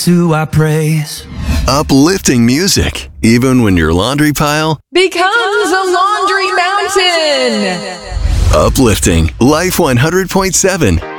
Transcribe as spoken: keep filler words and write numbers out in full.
who I praise. Uplifting music, even when your laundry pile becomes a laundry mountain. Uplifting Life one hundred point seven.